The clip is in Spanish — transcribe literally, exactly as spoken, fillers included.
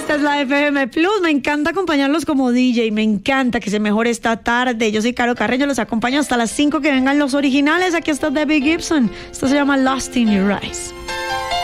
Esta es la F M Plus. Me encanta acompañarlos como D J. Me encanta que se mejore esta tarde. Yo soy Caro Carreño. Los acompaño hasta las cinco que vengan los originales. Aquí está Debbie Gibson. Esto se llama Lost in Your Eyes.